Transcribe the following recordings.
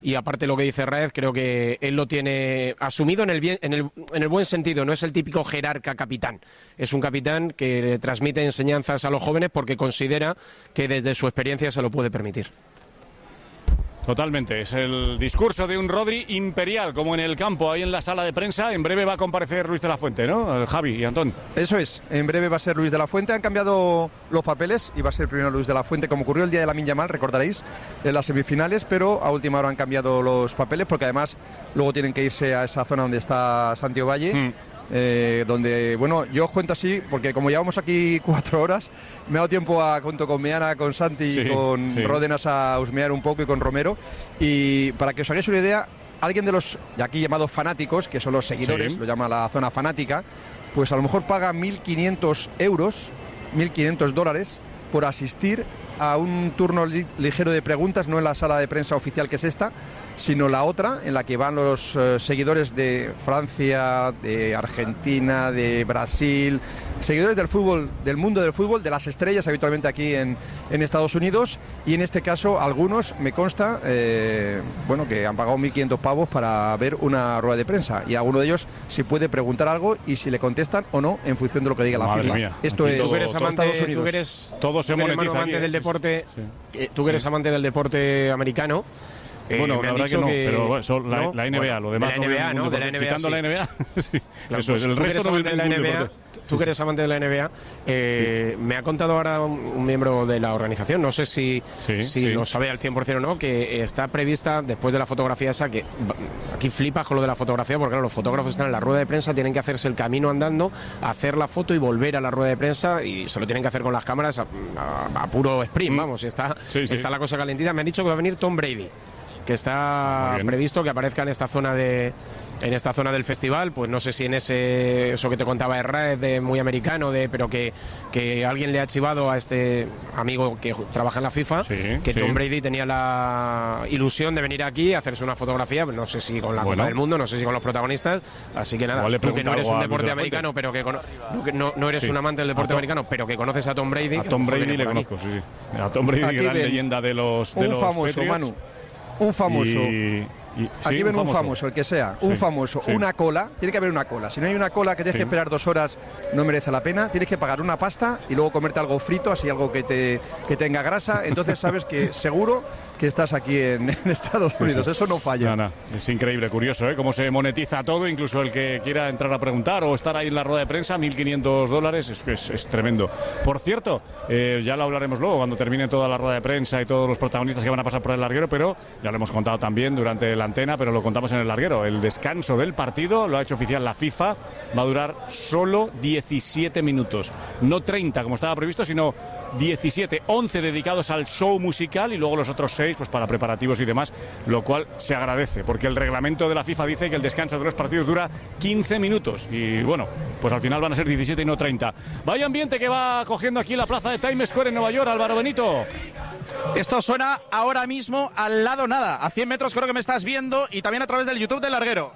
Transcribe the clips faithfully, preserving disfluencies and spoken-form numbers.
Y aparte lo que dice Raez, creo que él lo tiene asumido en el, bien, en, el, en el buen sentido, no es el típico jerarca capitán, es un capitán que transmite enseñanzas a los jóvenes porque considera que desde su experiencia se lo puede permitir. Totalmente, es el discurso de un Rodri imperial, como en el campo, ahí en la sala de prensa. En breve va a comparecer Luis de la Fuente, ¿no? Javi y Antón. Eso es, en breve va a ser Luis de la Fuente. Han cambiado los papeles y va a ser primero Luis de la Fuente, como ocurrió el día de Lamine Yamal, recordaréis, en las semifinales, pero a última hora han cambiado los papeles porque además luego tienen que irse a esa zona donde está Santiago Valle. Hmm. Eh, donde, bueno, yo os cuento así, porque como llevamos aquí cuatro horas, me ha dado tiempo a, junto con Meana, con Santi y sí, con sí. Ródenas a husmear un poco y con Romero, y para que os hagáis una idea, alguien de los, y aquí llamados fanáticos, que son los seguidores, sí. lo llama la zona fanática, pues a lo mejor paga mil quinientos euros, mil quinientos dólares, por asistir a un turno li- ligero de preguntas, no en la sala de prensa oficial que es esta, sino la otra, en la que van los eh, seguidores de Francia, de Argentina, de Brasil, seguidores del fútbol, del mundo del fútbol, de las estrellas habitualmente aquí en, en Estados Unidos, y en este caso algunos, me consta, eh, bueno, que han pagado mil quinientos pavos para ver una rueda de prensa, y alguno de ellos si puede preguntar algo y si le contestan o no en función de lo que diga la Madre FIFA. Mía. Esto aquí es tú eres amante, Estados Unidos. Tú eres, todo se tú eres monetiza amante aquí, del sí, deporte, sí. eh, tú que eres sí. amante del deporte americano. Eh, bueno, la verdad que no, que, pero bueno, son la, ¿no? la N B A, bueno, lo demás de la N B A, no, ¿no? De la N B A, quitando sí. la N B A, sí, claro, eso pues es, el resto no de la N B A, tú que eres amante de la N B A, eh, sí. me ha contado ahora un, un miembro de la organización, no sé si, sí, si sí. lo sabe al cien por ciento o no, que está prevista después de la fotografía esa, que aquí flipas con lo de la fotografía, porque claro, los fotógrafos están en la rueda de prensa, tienen que hacerse el camino andando, hacer la foto y volver a la rueda de prensa, y se lo tienen que hacer con las cámaras a, a, a puro sprint, mm. vamos, está, sí, sí. está la cosa calentita. Me han dicho que va a venir Tom Brady, que está previsto que aparezca en esta zona de en esta zona del festival, pues no sé si en ese eso que te contaba de Raed, de muy americano, de pero que, que alguien le ha chivado a este amigo que trabaja en la FIFA, sí, que sí. Tom Brady tenía la ilusión de venir aquí a hacerse una fotografía, no sé si con la bueno. Copa del Mundo, no sé si con los protagonistas, así que nada, tú que no eres un deporte americano, pero que cono- no, no eres sí. un amante del deporte americano, pero que conoces a Tom Brady. A Tom Brady le conozco, sí, sí. A Tom Brady, gran leyenda de los de un los famoso, Patriots. Manu. Un famoso. Y... Y, Aquí sí, ven un un famoso, famoso, el que sea, un sí, famoso, sí. una cola, tiene que haber una cola. Si no hay una cola que tienes sí. que esperar dos horas, no merece la pena. Tienes que pagar una pasta y luego comerte algo frito, así algo que te que tenga grasa. Entonces sabes que seguro que estás aquí en, en Estados Unidos. Sí, sí. Eso no falla. No, no. Es increíble, curioso, ¿eh? Cómo se monetiza todo, incluso el que quiera entrar a preguntar o estar ahí en la rueda de prensa, mil quinientos dólares, es, es, es tremendo. Por cierto, eh, ya lo hablaremos luego cuando termine toda la rueda de prensa y todos los protagonistas que van a pasar por el larguero, pero ya lo hemos contado también durante la antena, pero lo contamos en el larguero. El descanso del partido lo ha hecho oficial la FIFA, va a durar solo diecisiete minutos, no treinta como estaba previsto, sino diecisiete, once dedicados al show musical y luego los otros seis pues para preparativos y demás, lo cual se agradece porque el reglamento de la FIFA dice que el descanso de los partidos dura quince minutos y bueno, pues al final van a ser diecisiete y no treinta. Vaya ambiente que va cogiendo aquí la plaza de Times Square en Nueva York, Álvaro Benito. Esto suena ahora mismo al lado nada, a cien metros creo que me estás viendo y también a través del YouTube del larguero.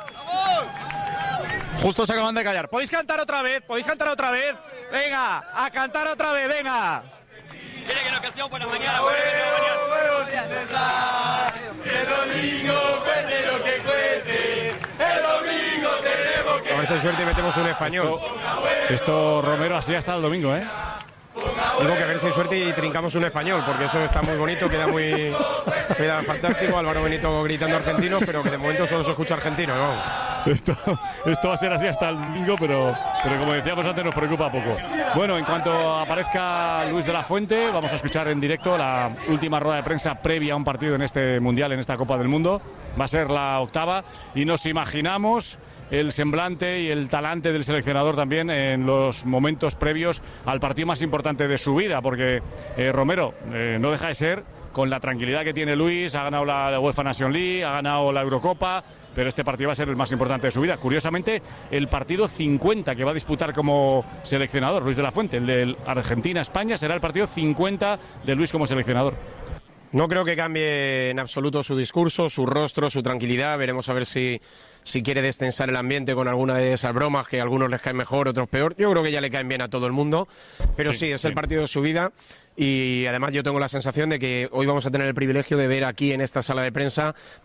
Justo se acaban de callar. ¿Podéis cantar otra vez? ¿Podéis cantar otra vez? Venga, a cantar otra vez, venga. Mire que nos quedamos por la mañana, por la mañana. Sin cesar, que el domingo cuente lo que cuente. El domingo tenemos que... A ver si hay suerte y metemos un español. Esto, esto Romero, así hasta el domingo, ¿eh? Digo que a ver si hay suerte y trincamos un español, porque eso está muy bonito, queda muy queda fantástico. Álvaro Benito gritando argentinos, pero que de momento solo se escucha argentino, ¿no? Esto, esto va a ser así hasta el domingo, pero, pero como decíamos antes, nos preocupa poco. Bueno, en cuanto aparezca Luis de la Fuente, vamos a escuchar en directo la última rueda de prensa previa a un partido en este Mundial, en esta Copa del Mundo. Va a ser la octava y nos imaginamos el semblante y el talante del seleccionador también en los momentos previos al partido más importante de su vida, porque eh, Romero eh, no deja de ser, con la tranquilidad que tiene Luis, ha ganado la UEFA Nation League, ha ganado la Eurocopa, pero este partido va a ser el más importante de su vida. Curiosamente, el partido cincuenta que va a disputar como seleccionador Luis de la Fuente, el de Argentina-España, será el partido cincuenta de Luis como seleccionador. No creo que cambie en absoluto su discurso, su rostro, su tranquilidad. Veremos a ver si, si quiere destensar el ambiente con alguna de esas bromas que a algunos les caen mejor, otros peor. Yo creo que ya le caen bien a todo el mundo, pero sí, sí es sí. el partido de su vida. Y además yo tengo la sensación de que hoy vamos a tener el privilegio de ver aquí en esta sala de prensa